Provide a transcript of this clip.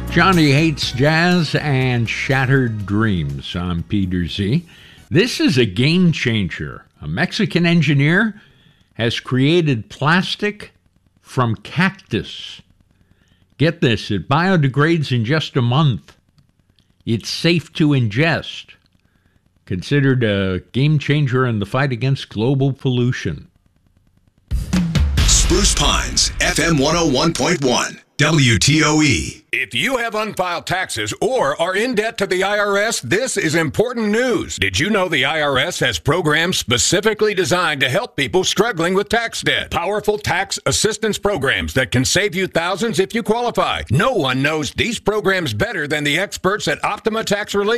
Johnny Hates Jazz and Shattered Dreams. I'm Peter Z. This is a game changer. A Mexican engineer has created plastic from cactus. Get this, it biodegrades in just a month. It's safe to ingest. Considered a game changer in the fight against global pollution. Spruce Pines, FM 101.1. WTOE. If you have unfiled taxes or are in debt to the IRS, this is important news. Did you know the IRS has programs specifically designed to help people struggling with tax debt? Powerful tax assistance programs that can save you thousands if you qualify. No one knows these programs better than the experts at Optima Tax Relief.